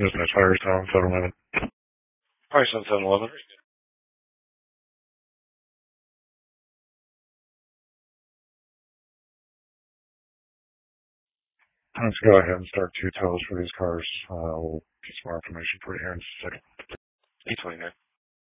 Just nice Firestone, 711. Firestone 711. Let's go ahead and start two totals for these cars. We'll get some more information for you here in just a second. 829.